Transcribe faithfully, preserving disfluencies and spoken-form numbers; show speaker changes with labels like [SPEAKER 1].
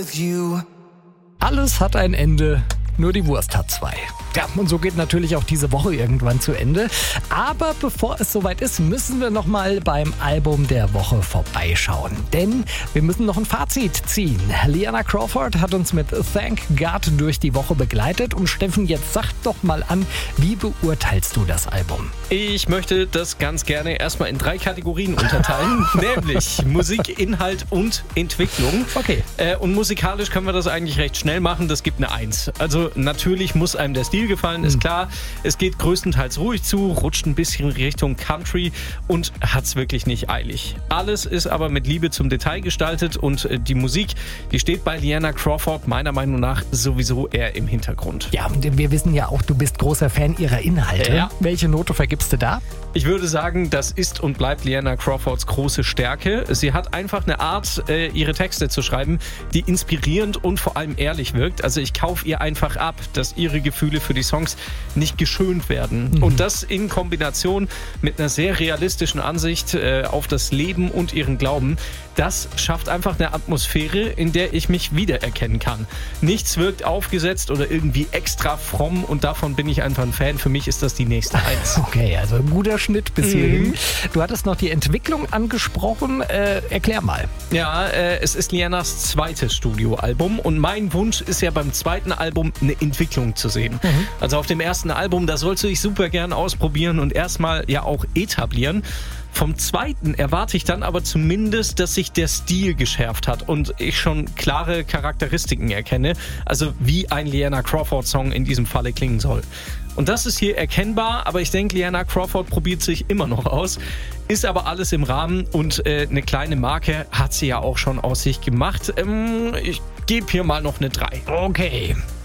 [SPEAKER 1] Alles hat ein Ende, nur die Wurst hat zwei. Ja, und so geht natürlich auch diese Woche irgendwann zu Ende. Aber bevor es soweit ist, müssen wir nochmal beim Album der Woche vorbeischauen. Denn wir müssen noch ein Fazit ziehen. Liana Crawford hat uns mit Thank God durch die Woche begleitet. Und Steffen, jetzt sag doch mal an, wie beurteilst du das Album?
[SPEAKER 2] Ich möchte das ganz gerne erstmal in drei Kategorien unterteilen. Nämlich Musik, Inhalt und Entwicklung.
[SPEAKER 1] Okay.
[SPEAKER 2] Äh, und musikalisch können wir das eigentlich recht schnell machen. Das gibt eine Eins. Also natürlich muss einem der Stil gefallen, ist klar. Es geht größtenteils ruhig zu, rutscht ein bisschen Richtung Country und hat's wirklich nicht eilig. Alles ist aber mit Liebe zum Detail gestaltet und die Musik, die steht bei Liana Crawford meiner Meinung nach sowieso eher im Hintergrund.
[SPEAKER 1] Ja, und wir wissen ja auch, du bist großer Fan ihrer Inhalte.
[SPEAKER 2] Ja.
[SPEAKER 1] Welche Note vergibst du da?
[SPEAKER 2] Ich würde sagen, das ist und bleibt Liana Crawfords große Stärke. Sie hat einfach eine Art, äh, ihre Texte zu schreiben, die inspirierend und vor allem ehrlich wirkt. Also ich kaufe ihr einfach ab, dass ihre Gefühle für die Songs nicht geschönt werden. Mhm. Und das in Kombination mit einer sehr realistischen Ansicht äh, auf das Leben und ihren Glauben, das schafft einfach eine Atmosphäre, in der ich mich wiedererkennen kann. Nichts wirkt aufgesetzt oder irgendwie extra fromm und davon bin ich einfach ein Fan. Für mich ist das die nächste Eins.
[SPEAKER 1] Okay, also ein guter Schnitt bis hierhin.
[SPEAKER 2] Mhm.
[SPEAKER 1] Du hattest noch die Entwicklung angesprochen. Äh, erklär mal.
[SPEAKER 2] Ja, äh, es ist Lianas zweites Studioalbum und mein Wunsch ist ja beim zweiten Album eine Entwicklung zu sehen. Mhm. Also auf dem ersten Album, da sollst du dich super gern ausprobieren und erstmal ja auch etablieren. Vom zweiten erwarte ich dann aber zumindest, dass sich der Stil geschärft hat und ich schon klare Charakteristiken erkenne, also wie ein Liana Crawford-Song in diesem Falle klingen soll. Und das ist hier erkennbar, aber ich denke, Liana Crawford probiert sich immer noch aus, ist aber alles im Rahmen und äh, eine kleine Marke hat sie ja auch schon aus sich gemacht. Ähm, ich gebe hier mal noch eine drei.
[SPEAKER 1] Okay.